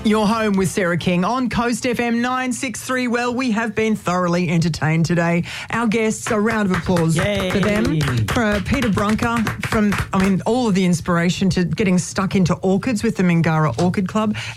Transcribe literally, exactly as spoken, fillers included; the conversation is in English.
You're home with Sarah King on Coast F M nine sixty-three. Well, we have been thoroughly entertained today. Our guests, a round of applause Yay. for them. For uh, Peter Brunker, from, I mean, all of the inspiration to getting stuck into orchids with the Mingara Orchid Club.